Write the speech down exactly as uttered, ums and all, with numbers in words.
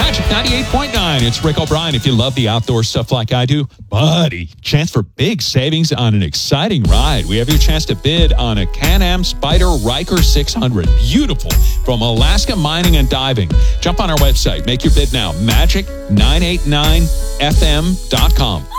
Magic ninety-eight point nine. It's Rick O'Brien. If you love the outdoor stuff like I do, buddy, chance for big savings on an exciting ride. We have your chance to bid on a Can-Am Spyder Ryker six hundred. Beautiful. From Alaska Mining and Diving. Jump on our website. Make your bid now. magic nine eight nine f m dot com.